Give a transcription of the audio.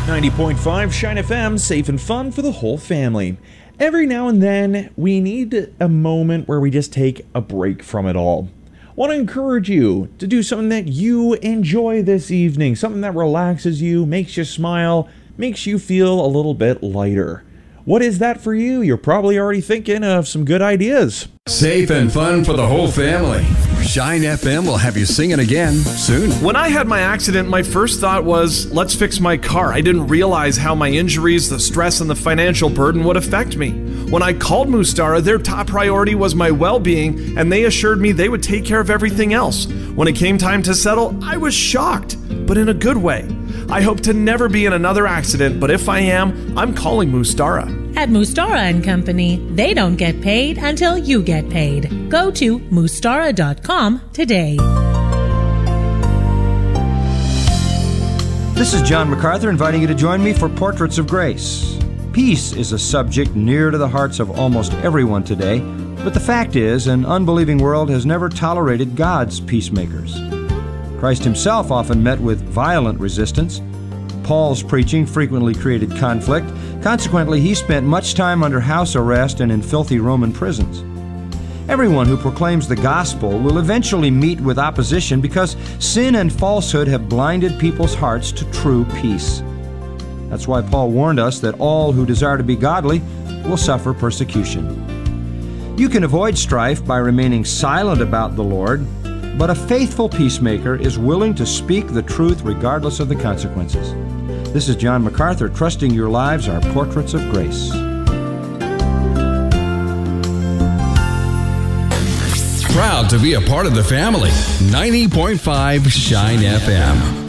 90.5 Shine FM, safe and fun for the whole family. Every now and then, we need a moment where we just take a break from it all. I want to encourage you to do something that you enjoy this evening, something that relaxes you, makes you smile, makes you feel a little bit lighter. What is that for you? You're probably already thinking of some good ideas. Safe and fun for the whole family. Shine FM will have you singing again soon. When I had my accident, my first thought was, let's fix my car. I didn't realize how my injuries, the stress, and the financial burden would affect me. When I called Mustara, their top priority was my well-being, and they assured me they would take care of everything else. When it came time to settle, I was shocked, but in a good way. I hope to never be in another accident, but if I am, I'm calling Mustara. At Mustara & Company, they don't get paid until you get paid. Go to Mustara.com today. This is John MacArthur inviting you to join me for Portraits of Grace. Peace is a subject near to the hearts of almost everyone today, but the fact is, an unbelieving world has never tolerated God's peacemakers. Christ himself often met with violent resistance. Paul's preaching frequently created conflict. Consequently, he spent much time under house arrest and in filthy Roman prisons. Everyone who proclaims the gospel will eventually meet with opposition because sin and falsehood have blinded people's hearts to true peace. That's why Paul warned us that all who desire to be godly will suffer persecution. You can avoid strife by remaining silent about the Lord, but a faithful peacemaker is willing to speak the truth regardless of the consequences. This is John MacArthur, trusting your lives are portraits of grace. Proud to be a part of the family. 90.5 Shine FM.